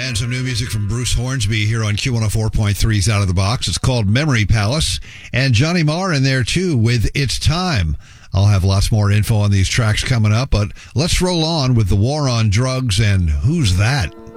And some new music from Bruce Hornsby here on Q104.3's Out of the Box. It's called Memory Palace. And Johnny Marr in there, too, with It's Time. I'll have lots more info on these tracks coming up, but let's roll on with the war on drugs and Who's That?